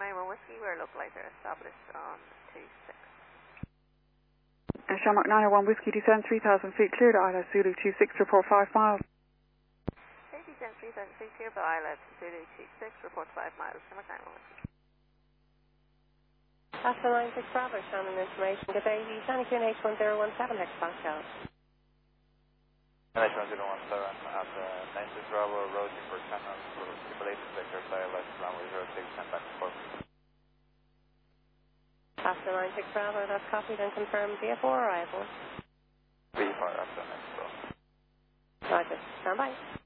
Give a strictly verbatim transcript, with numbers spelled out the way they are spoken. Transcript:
nine one Whiskey, we're localizer established on two six. Uh, Shamrock nine oh one Whiskey, descend three thousand feet, clear to Isla Zulu two six, report five miles. Okay, descend three thousand feet, clear by Isla Zulu two six, report five miles, Shamrock nine one Whiskey. Alpha nine six Bravo, Shannon information. Good day, the Shannon Q N H one zero one seven hectopascal. N H one zero one seven at uh, nine six Bravo, road for Shannon, related Victor, dial left, runway zero six, ten back to Cork. Alpha nine six Bravo, that's copied and confirmed. V F four arrival. V four after next Bravo. Roger, stand by.